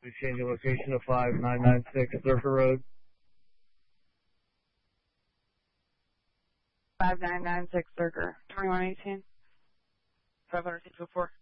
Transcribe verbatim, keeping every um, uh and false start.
Please change your location to five nine nine six Circa Road. five nine nine six Circa, twenty-one eighteen, five hundred six oh four.